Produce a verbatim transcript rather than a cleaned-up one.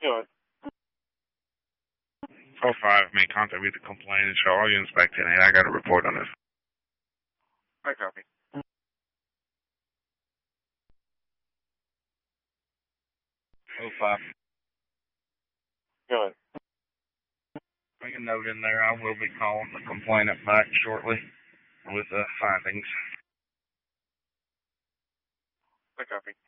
Good. oh five made contact with the complainant, so all you inspecting it. I got a report on this. I copy. oh five. Good. Make a note in there. I will be calling the complainant back shortly with the findings. I copy.